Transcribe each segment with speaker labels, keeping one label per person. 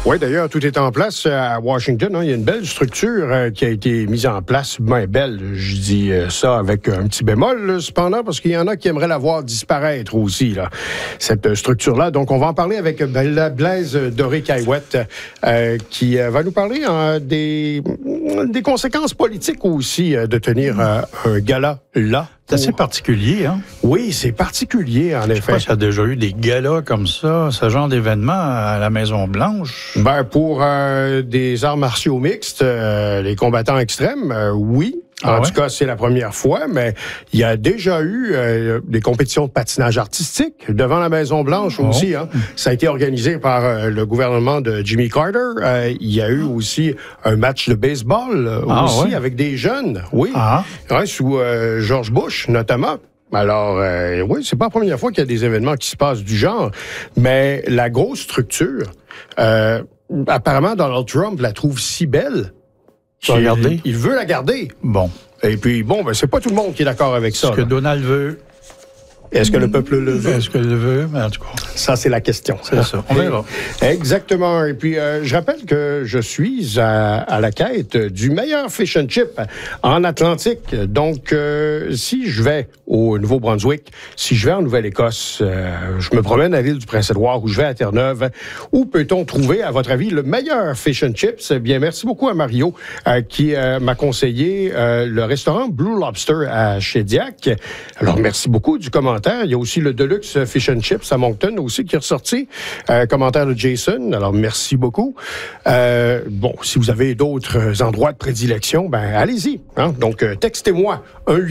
Speaker 1: Oui, d'ailleurs, tout est en place à Washington. Hein. Il y a une belle structure qui a été mise en place. Bien belle, je dis ça avec un petit bémol, là, cependant, parce qu'il y en a qui aimeraient la voir disparaître aussi, là, cette structure-là. Donc, on va en parler avec Blaise Doré-Caillouette, qui va nous parler des conséquences politiques aussi de tenir un gala là.
Speaker 2: C'est assez particulier, hein?
Speaker 1: Oui, c'est particulier, en effet.
Speaker 2: Je sais pas s'il y a déjà eu des galas comme ça, ce genre d'événement à la Maison-Blanche.
Speaker 1: Ben, pour des arts martiaux mixtes, les combattants extrêmes, oui. En tout cas, c'est la première fois, mais il y a déjà eu des compétitions de patinage artistique devant la Maison-Blanche aussi. Hein. Ça a été organisé par le gouvernement de Jimmy Carter. Il y a eu aussi un match de baseball avec des jeunes, oui, sous George Bush notamment. Alors, oui, c'est pas la première fois qu'il y a des événements qui se passent du genre, mais la grosse structure, apparemment Donald Trump la trouve si belle. Il veut la garder.
Speaker 2: Bon.
Speaker 1: Et puis, bon, ben, c'est pas tout le monde qui est d'accord avec ça.
Speaker 2: Est-ce que Donald veut?
Speaker 1: Est-ce que le peuple le veut?
Speaker 2: Est-ce que le veut? Mais en tout cas.
Speaker 1: Ça, c'est la question.
Speaker 2: C'est ça. On verra.
Speaker 1: Exactement. Et puis, je rappelle que je suis à la quête du meilleur fish and chip en Atlantique. Donc, si je vais au Nouveau-Brunswick, si je vais en Nouvelle-Écosse, je me promène à l'île du Prince-Édouard ou je vais à Terre-Neuve, où peut-on trouver, à votre avis, le meilleur fish and chips? Eh bien, merci beaucoup à Mario qui m'a conseillé le restaurant Blue Lobster à Shediac. Alors, merci beaucoup du commentaire. Il y a aussi le Deluxe Fish and Chips à Moncton aussi qui est ressorti. Commentaire de Jason. Alors, merci beaucoup. Bon, si vous avez d'autres endroits de prédilection, ben allez-y. Hein? Donc, textez-moi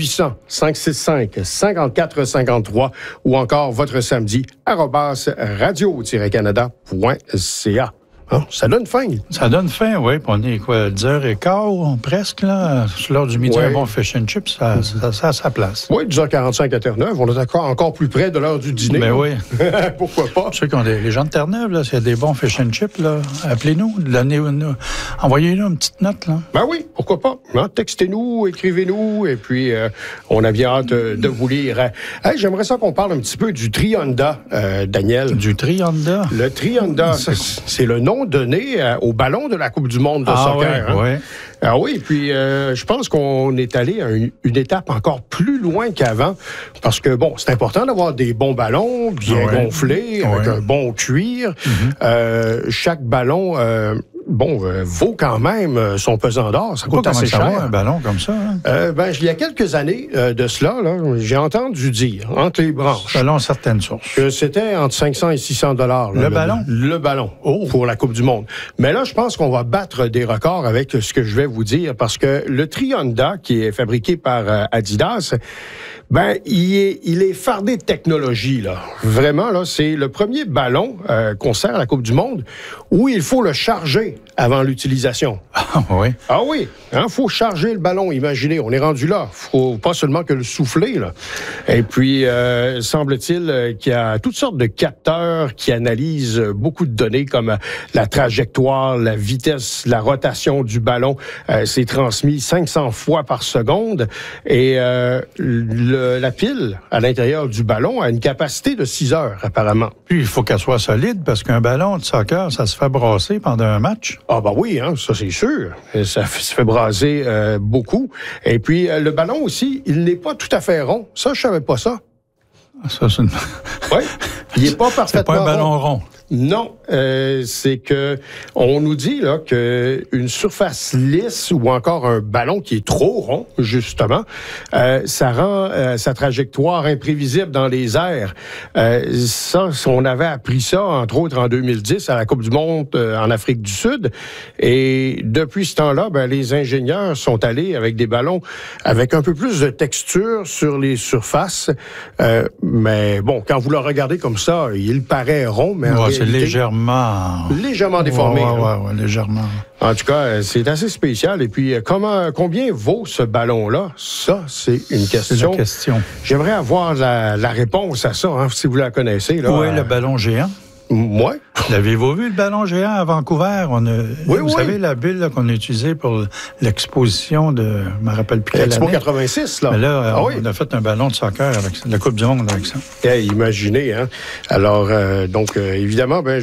Speaker 1: 1-800-565-5453 ou encore votre samedi @radio-canada.ca. Hein? Ça donne faim.
Speaker 2: Ça donne faim, oui. On est quoi, 10h15 presque, là? Sur l'heure du midi, un bon fish and chips, ça a sa place.
Speaker 1: Oui, 10h45 à Terre-Neuve. On est encore plus près de l'heure du dîner.
Speaker 2: Ben oui.
Speaker 1: Pourquoi pas?
Speaker 2: Ceux qui ont les gens de Terre-Neuve, là, s'il y a des bons fish and chips, là, appelez-nous, envoyez-nous une petite note, là.
Speaker 1: Ben oui, pourquoi pas? Hein? Textez-nous, écrivez-nous, et puis on a bien hâte de vous lire. Hey, j'aimerais ça qu'on parle un petit peu du Tri-Honda, Daniel.
Speaker 2: Du Tri-Honda?
Speaker 1: Le Tri-Honda, c'est le nom donné au ballon de la Coupe du monde de soccer.
Speaker 2: Oui,
Speaker 1: hein?
Speaker 2: oui.
Speaker 1: Ah oui, puis je pense qu'on est allé à une étape encore plus loin qu'avant, parce que, bon, c'est important d'avoir des bons ballons, bien gonflés, avec un bon cuir. Chaque ballon... vaut quand même son pesant d'or. Ça coûte assez cher.
Speaker 2: Un ballon comme ça? Hein?
Speaker 1: Il y a quelques années de cela, là, j'ai entendu dire, entre les branches,
Speaker 2: selon certaines sources,
Speaker 1: que c'était entre 500 et 600 $.
Speaker 2: Le ballon?
Speaker 1: Le ballon pour la Coupe du monde. Mais là, je pense qu'on va battre des records avec ce que je vais vous dire, parce que le Tri-Honda, qui est fabriqué par Adidas, il est fardé de technologie, là. Vraiment, là, c'est le premier ballon qu'on sert à la Coupe du monde où il faut le charger avant l'utilisation.
Speaker 2: Ah oui?
Speaker 1: Ah oui, hein, faut charger le ballon, imaginez, on est rendu là. Faut pas seulement que le souffler, là. Et puis, semble-t-il qu'il y a toutes sortes de capteurs qui analysent beaucoup de données comme la trajectoire, la vitesse, la rotation du ballon. C'est transmis 500 fois par seconde et la pile à l'intérieur du ballon a une capacité de 6 heures, apparemment.
Speaker 2: Puis, il faut qu'elle soit solide, parce qu'un ballon de soccer, ça se fait brasser pendant un match.
Speaker 1: Ah ben oui, hein, ça c'est sûr. Ça se fait braser beaucoup. Et puis, le ballon aussi, il n'est pas tout à fait rond. Ça, je savais pas ça.
Speaker 2: Ça, c'est une...
Speaker 1: Oui, il n'est pas parfaitement
Speaker 2: c'est pas un ballon rond.
Speaker 1: Non, c'est que on nous dit là que une surface lisse ou encore un ballon qui est trop rond, justement, ça rend sa trajectoire imprévisible dans les airs. Ça, on avait appris ça entre autres en 2010 à la Coupe du monde en Afrique du Sud. Et depuis ce temps-là, les ingénieurs sont allés avec des ballons avec un peu plus de texture sur les surfaces. Mais bon, quand vous le regardez comme ça, il paraît rond, mais en
Speaker 2: c'est légèrement
Speaker 1: déformé.
Speaker 2: Oui, légèrement.
Speaker 1: En tout cas, c'est assez spécial. Et puis, combien vaut ce ballon-là? Ça, c'est une question.
Speaker 2: C'est la question.
Speaker 1: J'aimerais avoir la réponse à ça, hein, si vous la connaissez. Là,
Speaker 2: où est le ballon géant?
Speaker 1: Oui.
Speaker 2: L'avez-vous vu, le ballon géant à Vancouver? Vous savez, la bulle là, qu'on a utilisée pour l'exposition de... Je me rappelle plus quelle
Speaker 1: Expo
Speaker 2: année.
Speaker 1: 86, là.
Speaker 2: Mais là, on a fait un ballon de soccer avec la Coupe du monde avec ça.
Speaker 1: Imaginez, hein. Alors, donc, évidemment,